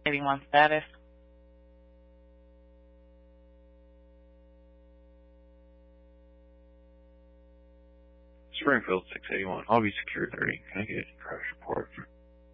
681 status. Springfield 681, I'll be secure 30. Can I get a crash report?